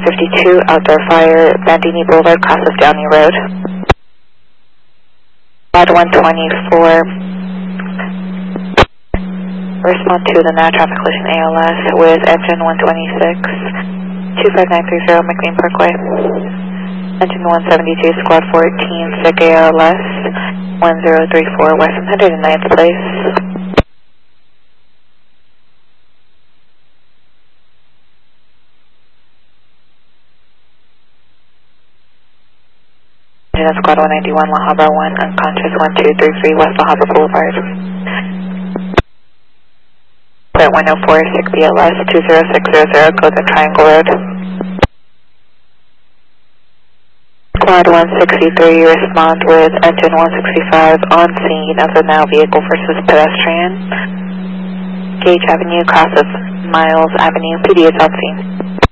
52, outdoor fire, Bandini Boulevard, cross of Downey Road. Squad 124, respond to the now traffic collision ALS with engine 126, 25930 McLean Parkway. Engine 172, squad 14, SIG ALS, 1034 West 109th Place. Engine squad 191, La Habra 1, unconscious 1233 West La Habra Boulevard. Flight 104, SIG BLS, 20600, Golden Triangle Road. Squad 163, respond with engine 165 on scene of the now vehicle versus pedestrian. Gage Avenue, cross of Miles Avenue, PD is on scene.